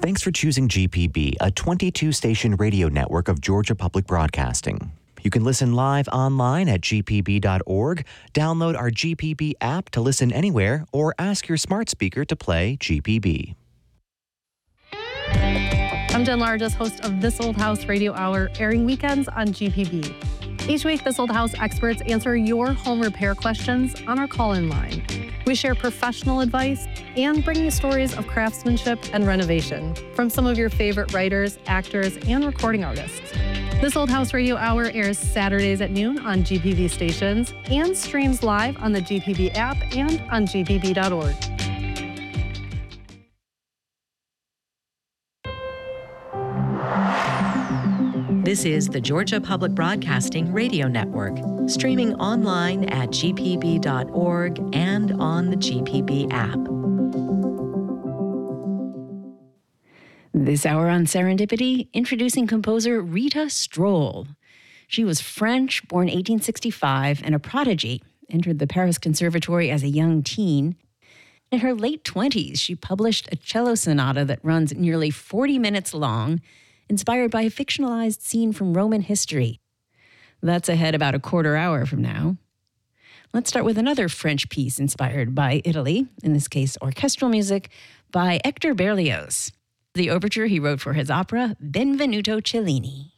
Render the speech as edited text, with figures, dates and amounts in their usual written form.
Thanks for choosing GPB, a 22-station radio network of Georgia Public Broadcasting. You can listen live online at gpb.org, download our GPB app to listen anywhere, or ask your smart speaker to play GPB. I'm Jen Largess, host of This Old House Radio Hour, airing weekends on GPB. Each week, This Old House experts answer your home repair questions on our call-in line. We share professional advice and bring you stories of craftsmanship and renovation from some of your favorite writers, actors, and recording artists. This Old House Radio Hour airs Saturdays at noon on GPB stations and streams live on the GPB app and on gpb.org. This is the Georgia Public Broadcasting Radio Network, streaming online at gpb.org and on the GPB app. This hour on Serendipity, introducing composer Rita Stroll. She was French, born 1865, and a prodigy. Entered the Paris Conservatory as a young teen. In her late 20s, she published a cello sonata that runs nearly 40 minutes long, inspired by a fictionalized scene from Roman history. That's ahead about a quarter hour from now. Let's start with another French piece inspired by Italy, in this case orchestral music, by Hector Berlioz. The overture he wrote for his opera, Benvenuto Cellini.